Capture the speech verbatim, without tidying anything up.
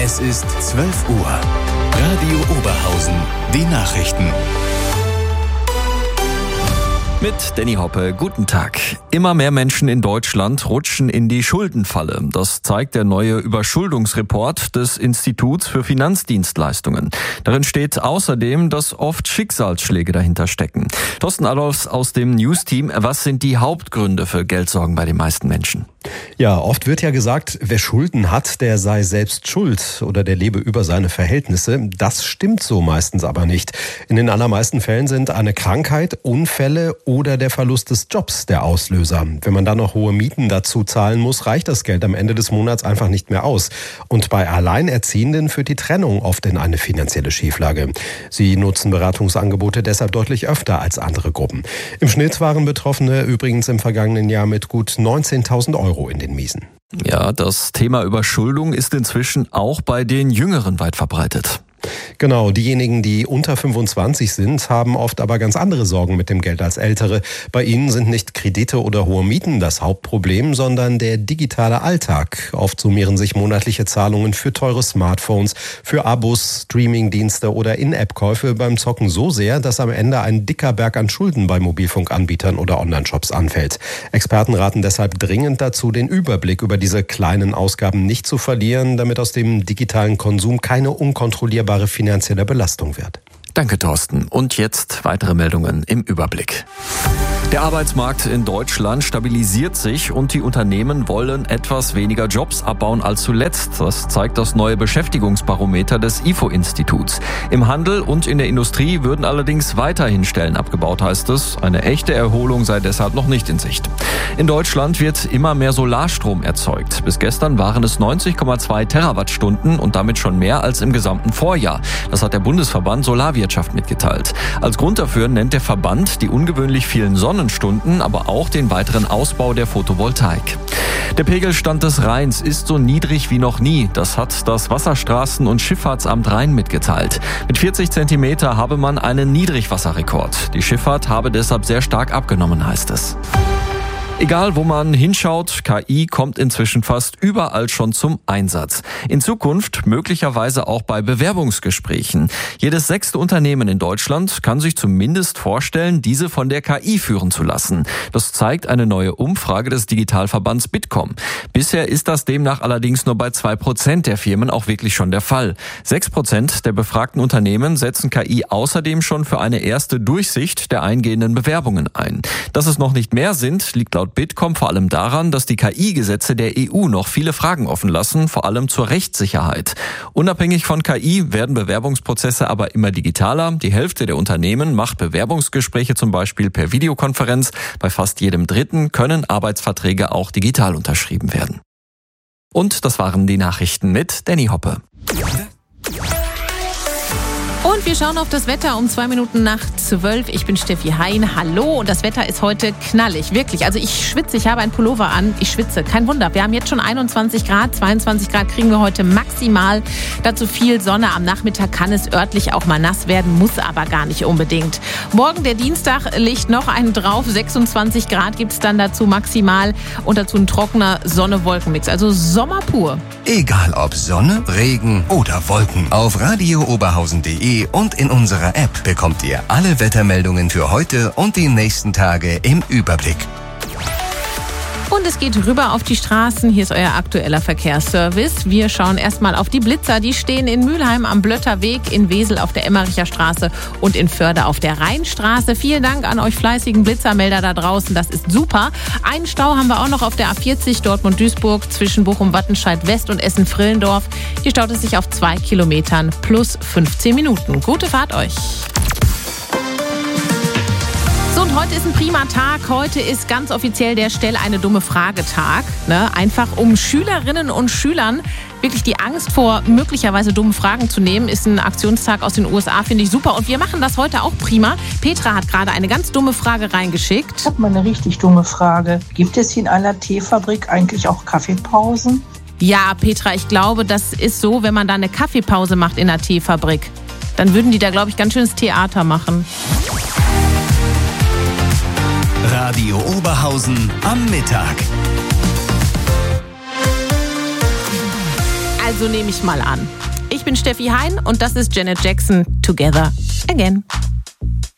Es ist zwölf Uhr. Radio Oberhausen, die Nachrichten. Mit Danny Hoppe, guten Tag. Immer mehr Menschen in Deutschland rutschen in die Schuldenfalle. Das zeigt der neue Überschuldungsreport des Instituts für Finanzdienstleistungen. Darin steht außerdem, dass oft Schicksalsschläge dahinter stecken. Thorsten Adolfs aus dem News-Team, was sind die Hauptgründe für Geldsorgen bei den meisten Menschen? Ja, oft wird ja gesagt, wer Schulden hat, der sei selbst schuld oder der lebe über seine Verhältnisse. Das stimmt so meistens aber nicht. In den allermeisten Fällen sind eine Krankheit, Unfälle oder der Verlust des Jobs der Auslöser. Wenn man dann noch hohe Mieten dazu zahlen muss, reicht das Geld am Ende des Monats einfach nicht mehr aus. Und bei Alleinerziehenden führt die Trennung oft in eine finanzielle Schieflage. Sie nutzen Beratungsangebote deshalb deutlich öfter als andere Gruppen. Im Schnitt waren Betroffene übrigens im vergangenen Jahr mit gut neunzehntausend Euro in den Miesen. Ja, das Thema Überschuldung ist inzwischen auch bei den Jüngeren weit verbreitet. Genau, diejenigen, die unter fünfundzwanzig sind, haben oft aber ganz andere Sorgen mit dem Geld als Ältere. Bei ihnen sind nicht Kredite oder hohe Mieten das Hauptproblem, sondern der digitale Alltag. Oft summieren sich monatliche Zahlungen für teure Smartphones, für Abos, Streamingdienste oder In-App-Käufe beim Zocken so sehr, dass am Ende ein dicker Berg an Schulden bei Mobilfunkanbietern oder Online-Shops anfällt. Experten raten deshalb dringend dazu, den Überblick über diese kleinen Ausgaben nicht zu verlieren, damit aus dem digitalen Konsum keine unkontrollierbare finanzielle Belastung wird. Danke, Thorsten. Und jetzt weitere Meldungen im Überblick. Der Arbeitsmarkt in Deutschland stabilisiert sich und die Unternehmen wollen etwas weniger Jobs abbauen als zuletzt. Das zeigt das neue Beschäftigungsbarometer des I F O-Instituts. Im Handel und in der Industrie würden allerdings weiterhin Stellen abgebaut, heißt es. Eine echte Erholung sei deshalb noch nicht in Sicht. In Deutschland wird immer mehr Solarstrom erzeugt. Bis gestern waren es neunzig Komma zwei Terawattstunden und damit schon mehr als im gesamten Vorjahr. Das hat der Bundesverband Solarwirtschaft mitgeteilt. Als Grund dafür nennt der Verband die ungewöhnlich vielen Sonnenstunden, aber auch den weiteren Ausbau der Photovoltaik. Der Pegelstand des Rheins ist so niedrig wie noch nie. Das hat das Wasserstraßen- und Schifffahrtsamt Rhein mitgeteilt. Mit vierzig Zentimeter habe man einen Niedrigwasserrekord. Die Schifffahrt habe deshalb sehr stark abgenommen, heißt es. Egal, wo man hinschaut, K I kommt inzwischen fast überall schon zum Einsatz. In Zukunft möglicherweise auch bei Bewerbungsgesprächen. Jedes sechste Unternehmen in Deutschland kann sich zumindest vorstellen, diese von der K I führen zu lassen. Das zeigt eine neue Umfrage des Digitalverbands Bitkom. Bisher ist das demnach allerdings nur bei zwei Prozent der Firmen auch wirklich schon der Fall. Sechs Prozent der befragten Unternehmen setzen K I außerdem schon für eine erste Durchsicht der eingehenden Bewerbungen ein. Dass es noch nicht mehr sind, liegt laut Bitkom vor allem daran, dass die K I-Gesetze der E U noch viele Fragen offen lassen, vor allem zur Rechtssicherheit. Unabhängig von K I werden Bewerbungsprozesse aber immer digitaler. Die Hälfte der Unternehmen macht Bewerbungsgespräche zum Beispiel per Videokonferenz. Bei fast jedem Dritten können Arbeitsverträge auch digital unterschrieben werden. Und das waren die Nachrichten mit Danny Hoppe. Und wir schauen auf das Wetter um zwei Minuten nach zwölf. Ich bin Steffi Hein. Hallo. Und das Wetter ist heute knallig. Wirklich. Also ich schwitze. Ich habe einen Pullover an. Ich schwitze. Kein Wunder. Wir haben jetzt schon einundzwanzig Grad. zweiundzwanzig Grad kriegen wir heute maximal. Dazu viel Sonne. Am Nachmittag kann es örtlich auch mal nass werden. Muss aber gar nicht unbedingt. Morgen, der Dienstag, legt noch einen drauf. sechsundzwanzig Grad gibt es dann dazu maximal. Und dazu ein trockener Sonne-Wolken-Mix. Also Sommer pur. Egal ob Sonne, Regen oder Wolken. Auf radio oberhausen punkt de und in unserer App bekommt ihr alle Wettermeldungen für heute und die nächsten Tage im Überblick. Und es geht rüber auf die Straßen. Hier ist euer aktueller Verkehrsservice. Wir schauen erstmal auf die Blitzer. Die stehen in Mülheim am Blötterweg, in Wesel auf der Emmericher Straße und in Förde auf der Rheinstraße. Vielen Dank an euch fleißigen Blitzermelder da draußen. Das ist super. Einen Stau haben wir auch noch auf der A vierzig Dortmund-Duisburg zwischen Bochum-Wattenscheid-West und Essen-Frillendorf. Hier staut es sich auf zwei Kilometern plus fünfzehn Minuten. Gute Fahrt euch. So, und heute ist ein prima Tag. Heute ist ganz offiziell der Stell eine dumme Frage-Tag. Ne? Einfach um Schülerinnen und Schülern wirklich die Angst vor möglicherweise dummen Fragen zu nehmen, ist ein Aktionstag aus den U S A, finde ich super. Und wir machen das heute auch prima. Petra hat gerade eine ganz dumme Frage reingeschickt. Ich habe mal eine richtig dumme Frage. Gibt es hier in einer Teefabrik eigentlich auch Kaffeepausen? Ja, Petra, ich glaube, das ist so, wenn man da eine Kaffeepause macht in einer Teefabrik. Dann würden die da, glaube ich, ganz schönes Theater machen. Radio Oberhausen am Mittag. Also nehme ich mal an. Ich bin Steffi Hein und das ist Janet Jackson, Together Again.